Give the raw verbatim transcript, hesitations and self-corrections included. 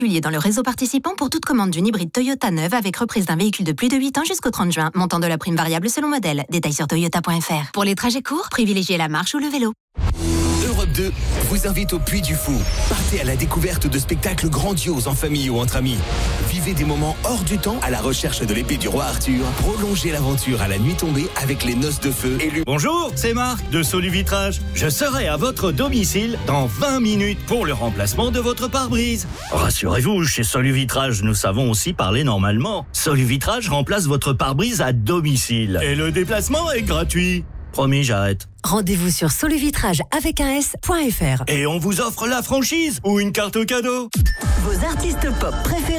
Dans le réseau participant pour toute commande d'une hybride Toyota neuve avec reprise d'un véhicule de plus de huit ans jusqu'au trente juin. Montant de la prime variable selon modèle. Détails sur toyota point f r. Pour les trajets courts, privilégiez la marche ou le vélo. Europe deux vous invite au Puy du Fou. Partez à la découverte de spectacles grandioses en famille ou entre amis. Vivez des moments hors du temps à la recherche de l'épée du roi Arthur. Prolongez l'aventure à la nuit tombée avec les noces de feu et le... Bonjour, c'est Marc de Soluvitrage. Je serai à votre domicile dans vingt minutes pour le remplacement de votre pare-brise. Rassurez-vous, chez Soluvitrage, nous savons aussi parler normalement. Soluvitrage remplace votre pare-brise à domicile. Et le déplacement est gratuit. Promis, j'arrête. Rendez-vous sur soluvitrage avec un s.fr. Et on vous offre la franchise ou une carte cadeau. Vos artistes pop préférés